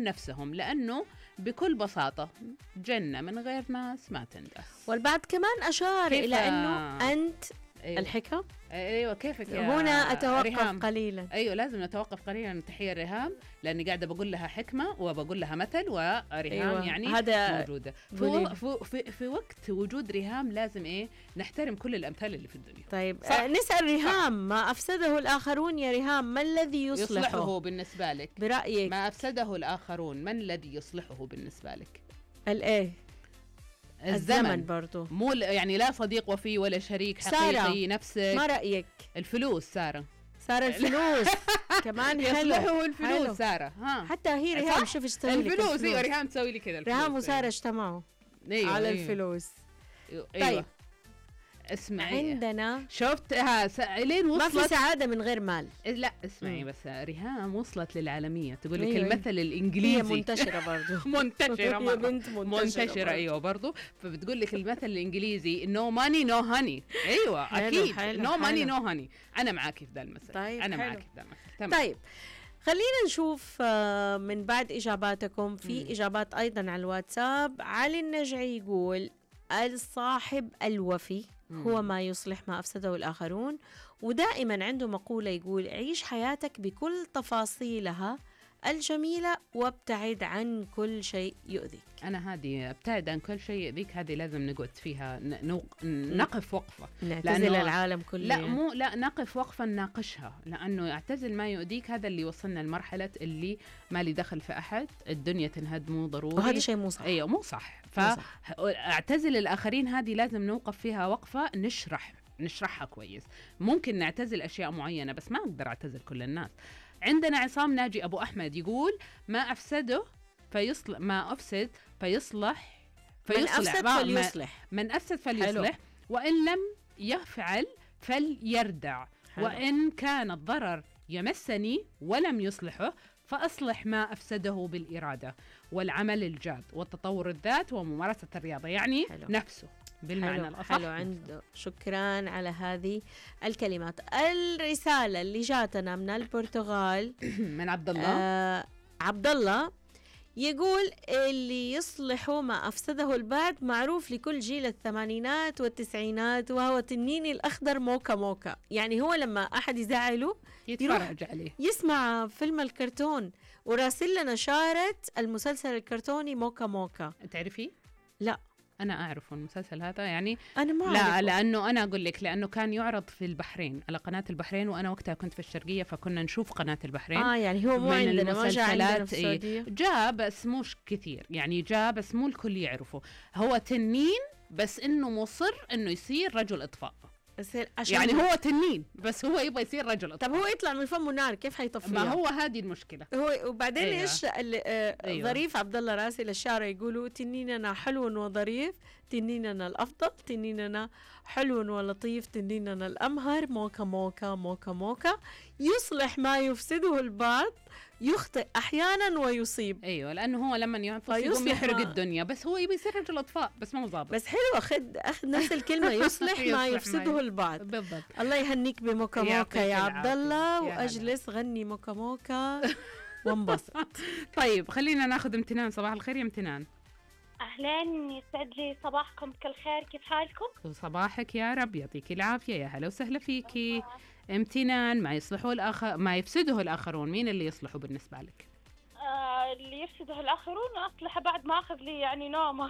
نفسهم، لأنه بكل بساطة جنة من غير ناس ما تندس. والبعض كمان أشار إلى أنه أنت أيوة. الحكم. ايوه كيفك يا هنا اتوقف ريهام؟ قليلا. ايوه لازم نتوقف قليلا. تحيه ريهام، لاني قاعده بقول لها حكمه وبقول لها مثل، وريهام أيوة. يعني هذا موجوده في وقت وجود ريهام لازم نحترم كل الامثال اللي في الدنيا. طيب نسال ريهام، ما افسده الاخرون يا ريهام ما الذي يصلحه بالنسبه لك برايك؟ ما افسده الاخرون من الذي يصلحه بالنسبه لك؟ الايه؟ الزمن برضو، مو يعني لا صديق وفي ولا شريك حقيقي. سارة. نفسك. ما رأيك؟ الفلوس. سارة الفلوس كمان يصلحوا الفلوس. سارة حتى هي ريهام شوف ايش تسوي لك الفلوس. ايوه ريهام تسوي لي كذا. ريهام وسارة اجتمعوا على الفلوس. طيب اسمعي، عندنا شفت لين وصلت ما في سعادة من غير مال. لا اسمعي بس، ريهام وصلت للعالمية. تقول لك أيوة. المثل الإنجليزي هي منتشرة برضو منتشرة بنت منتشرة أيوة برضو. فبتقول لك المثل الإنجليزي no money no honey. أيوة أكيد no money no honey. أنا معاكي في ذا المثل. طيب أنا معاكي في ذا المثل. طيب خلينا نشوف من بعد إجاباتكم في إجابات أيضا على الواتساب. علي النجعي يقول الصاحب الوفي هو ما يصلح ما أفسده الآخرون، ودائما عنده مقولة يقول عيش حياتك بكل تفاصيلها الجميلة وابتعد عن كل شيء يؤذيك. أنا هذه ابتعد عن كل شيء يؤذيك، هذه لازم نقعد فيها نقف وقفة، نعتزل العالم كله. لا نقف وقفة نناقشها، لأنه اعتزل ما يؤذيك هذا اللي وصلنا لمرحلة اللي ما لي دخل في أحد، الدنيا تنهد مو ضروري، وهذا شيء مو صح. أيوة مو صح. فاعتزل الآخرين هذه لازم نوقف فيها وقفة، نشرحها كويس. ممكن نعتزل أشياء معينة بس ما أقدر أعتزل كل الناس. عندنا عصام ناجي أبو أحمد يقول ما أفسده فيصلح، ما أفسد فيصلح من أفسد فليصلح حلو. وإن لم يفعل فليردع. وإن كان الضرر يمسني ولم يصلحه فأصلح ما أفسده بالإرادة والعمل الجاد والتطور الذات وممارسة الرياضة. يعني حلو. نفسه بالمعنى الأصح. حلو عنده. شكرا على هذه الكلمات. الرسالة اللي جاتنا من البرتغال من عبد الله. عبد الله يقول اللي يصلحوا ما أفسده البعض معروف لكل جيل الثمانينات والتسعينات، وهو تنيني الأخضر موكا موكا. يعني هو لما أحد يزعله يتفرج عليه، يسمع فيلم الكرتون، وراسل لنا شارة المسلسل الكرتوني موكا موكا. تعرفي؟ لا أنا أعرف المسلسل هذا، يعني أنا ما لا أعرفه. لأنه أنا أقول لك، لأنه كان يعرض في البحرين على قناة البحرين، وأنا وقتها كنت في الشرقية فكنا نشوف قناة البحرين. يعني هو مو عندنا، ما جاء عندنا في السعودية. جاء بس مش كثير، يعني جاء بس مو الكل يعرفه. هو تنين بس إنه مصر إنه يصير رجل إطفاء. يعني هو تنين بس هو يبغى يصير رجل إطفاء. طب هو يطلع من فمه نار كيف حيطفيها؟ ما هو هذه المشكلة. هو وبعدين ايش ظريف عبد الله راسل الشارع يقولوا تنيننا حلو وظريف، تنيننا الافضل، تنيننا حلو ولطيف، تنيننا الامهر، موكا موكا موكا موكا، يصلح ما يفسده البعض، يخطئ احيانا ويصيب. ايوه لانه هو لما ينفس يقوم يحرق الدنيا، بس هو يبي يصير رجل اطفاء بس ما هو ضابط. بس حلو اخذ نفس الكلمه يصلح ما يفسده البعض. بالضبط. الله يهنيك بموكا موكا يا عبد الله، واجلس غني موكا موكا وانبسط. طيب خلينا ناخذ امتنان. صباح الخير يا امتنان. أهلين، يسعد لي صباحكم بكل خير، كيف حالكم؟ صباحك يا رب يعطيك العافية، يا هلا وسهلا فيكي. امتنان، ما يفسده الآخرون، مين اللي يصلحه بالنسبة لك؟ اللي يفسده الآخرون أصلح بعد ما أخذ لي يعني نومه.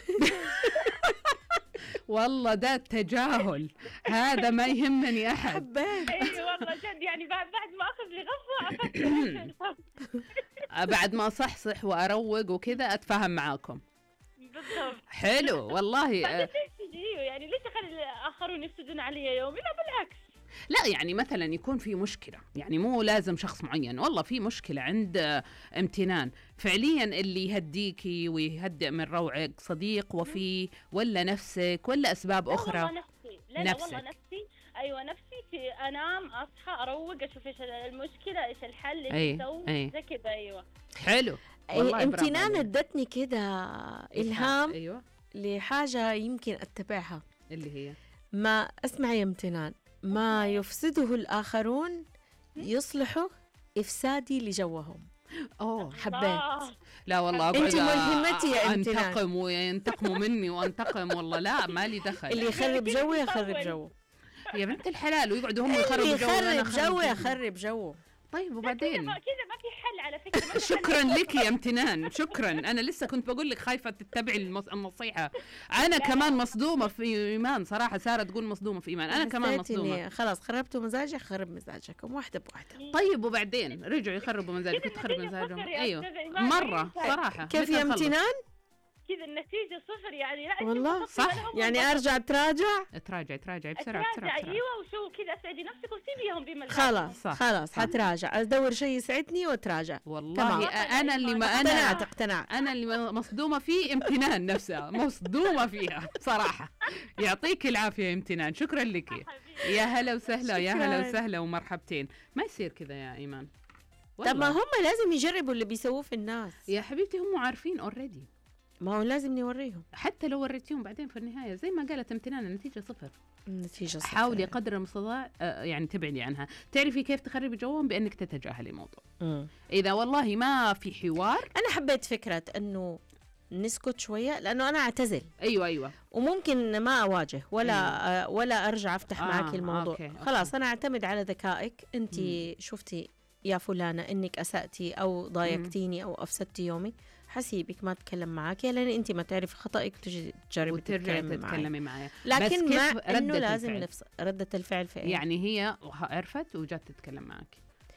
والله ده التجاهل هذا ما يهمني أحد. أي والله جد، يعني بعد ما أخذ لي غفوة أفكر بعد ما أصحصح وأروق وكذا أتفاهم معاكم. بالضبط. حلو والله. يعني ليش أخلي الآخرون يفسدون علي يومي؟ لا بالعكس. لا يعني مثلا يكون في مشكلة، يعني مو لازم شخص معين، والله في مشكلة عند امتنان فعليا، اللي يهديكي ويهدئ من روعك صديق وفي ولا نفسك ولا أسباب أخرى؟ والله نفسي. لا والله نفسي. أيوة نفسي، أنام أصحى أروق أشوف إيش المشكلة، إيش الحل، إيش أسوي زي كذا. أيوة حلو. امتنان ادتني كده إلهام. أيوة. لحاجة يمكن أتبعها، اللي هي ما اسمع يا امتنان، ما يفسده الآخرون يصلحوا إفسادي لجوهم. حبيت. لا والله انت ملهمتي يا امتنان. انتقم وينتقموا مني وانتقم، والله لا مالي دخل. اللي يخرب جو يخرب جو يا بنت الحلال، ويقعدوا هم يخربوا جو. اللي يخرب جو يخرب جو. طيب وبعدين كذا ما في حل على فكرة. شكرا لك يا امتنان، شكرا. انا لسه كنت بقول لك خايفه تتبعي النصيحه. انا كمان مصدومه في ايمان صراحه. ساره تقول مصدومه في ايمان، انا كمان مصدومه. خلاص خربتوا مزاجي، خرب مزاجكم واحده بواحده. طيب وبعدين رجعوا يخربوا مزاجك، تخرب مزاجهم. ايوه مره صراحه. كيف يا امتنان؟ كذا النتيجة صفر يعني. لا والله صح. يعني ارجع تراجعي بسرعه. ايوه، وشو كذا اسعدي نفسك وسيبيهم بمزاجهم. خلاص حتراجع، ادور شيء يسعدني واتراجع. والله انا اللي ما اقتنعت. انا اللي مصدومه فيه امتنان نفسها، مصدومه فيها صراحه. يعطيك العافيه يا امتنان، شكرا لك. يا هلا وسهلا، يا هلا وسهلا ومرحبتين. ما يصير كذا يا ايمان. طب ما هم لازم يجربوا اللي بيسووه في الناس يا حبيبتي، هم عارفين اوريدي. ما هو لازم نوريهم. حتى لو وريتيهم بعدين في النهايه زي ما قالت امتنان النتيجه صفر. النتيجه صفر. حاولي قدر المستطاع يعني تبعدي عنها. تعرفي كيف تخربي جوهم؟ بانك تتجاهلي الموضوع. اذا والله ما في حوار. انا حبيت فكره انه نسكت شويه، لانه انا اعتزل. ايوه وممكن ما اواجه ولا ارجع افتح معك الموضوع. أوكي. خلاص انا اعتمد على ذكائك. انت شفتي يا فلانه انك اسأتي او ضايقتيني او افسدتي يومي، حسيبك ما اتكلم معك لان انت ما تعرفي خطأك تجي تجربي تتكلمي معايا. لكن مع انه لازم نفس ردة الفعل في يعني هي عرفت وجات تتكلم معك.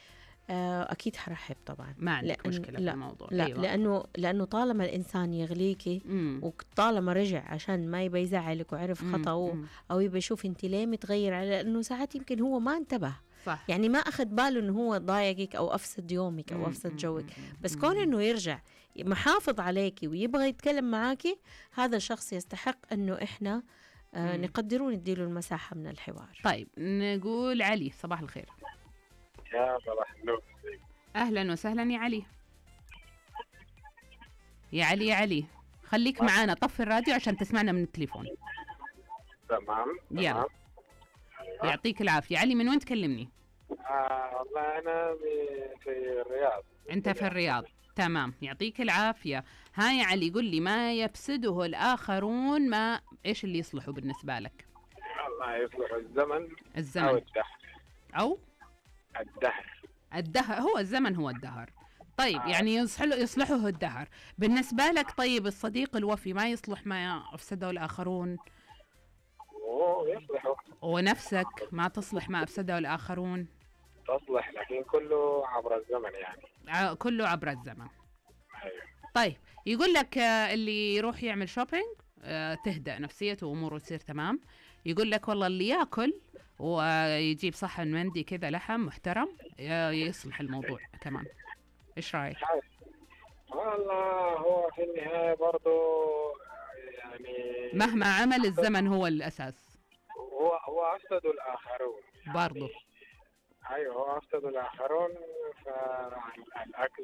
اكيد حرحب طبعا، ما عندك مشكله في الموضوع. لا أيوة. لانه طالما الانسان يغليكي وطالما رجع عشان ما يبي يزعلك وعرف خطأه او يبي يشوف انت ليه متغير، على انه ساعات يمكن هو ما انتبه. صح. يعني ما اخذ باله انه هو ضايقك او افسد يومك او افسد جوك، بس كون انه يرجع محافظ عليكي ويبغى يتكلم معاكي، هذا الشخص يستحق انه احنا نقدره ونديله المساحه من الحوار. طيب نقول علي، صباح الخير. يا صباح النور. اهلا وسهلا يا علي. يا علي خليك معانا، طفي الراديو عشان تسمعنا من التليفون. تمام. يلا يعطيك العافيه. علي من وين تكلمني؟ والله انا في الرياض. انت في الرياض، تمام. يعطيك العافيه. ها يا علي قل لي، ما يفسده الاخرون ما ايش اللي يصلحه بالنسبه لك؟ الله يصلح الزمن او الدهر. او الدهر هو الزمن هو الدهر. طيب يعني يصلحه الدهر بالنسبه لك. طيب الصديق الوفي ما يصلح ما افسده الاخرون؟ يصلحه. ونفسك ما تصلح ما افسده الاخرون؟ تصلح، لكن كله عبر الزمن يعني. كله عبر الزمن. أيوه. طيب يقول لك اللي يروح يعمل شوبينج تهدأ نفسيته واموره تصير تمام. يقول لك والله اللي ياكل ويجيب صحن مندي كذا لحم محترم يصلح الموضوع كمان. ايش رايك؟ والله هو في النهايه برضو يعني مهما عمل الزمن هو الاساس. هو افسدوا الاخرون يعني برضو. ايوه هو افسدوا الاخرون، فالاكل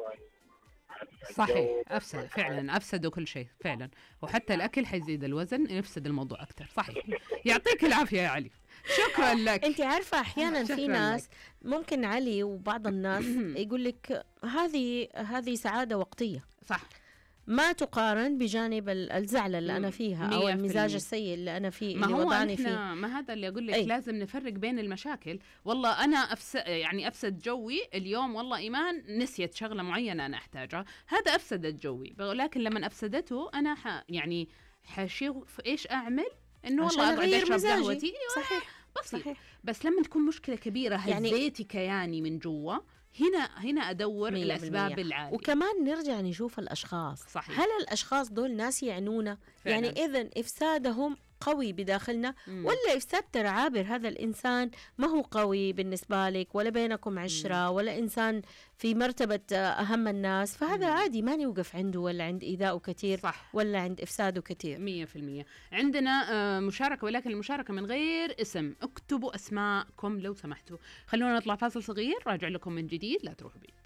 صحيح افسد فعلا، افسدوا كل شيء فعلا، وحتى الاكل حيزيد الوزن يفسد الموضوع اكثر. صحيح. يعطيك العافيه يا علي، شكرا لك. انت عارفه احيانا في ناس ممكن علي وبعض الناس يقول لك هذه سعاده وقتيه. صح. ما تقارن بجانب الزعل اللي انا فيها او المزاج السيء اللي انا فيه، اللي وضعني فيه. ما هذا اللي اقول لك لازم نفرق بين المشاكل. والله انا افسد جوي اليوم، والله ايمان نسيت شغله معينه انا احتاجها، هذا افسدت جوي. ولكن لما افسدته انا يعني حشوف ايش اعمل، انه والله اقعد اشرب قهوتي. صحيح. صحيح. بس لما تكون مشكله كبيره هزيتي كياني من جوا، هنا ادور الاسباب العاليه. وكمان نرجع نشوف الاشخاص. صحيح. هل الاشخاص دول ناس يعنونا فعلا. يعني اذا افسادهم قوي بداخلنا ولا افساد ترى عابر، هذا الانسان ما هو قوي بالنسبه لك ولا بينكم عشره ولا انسان في مرتبه اهم الناس، فهذا عادي ما نوقف عنده ولا عند ايذائه كثير. صح. ولا عند افساده كثير. 100%. عندنا مشاركه، ولكن المشاركه من غير اسم. اكتبوا اسماءكم لو سمحتوا. خلونا نطلع فاصل صغير، راجع لكم من جديد، لا تروحوا بعيد.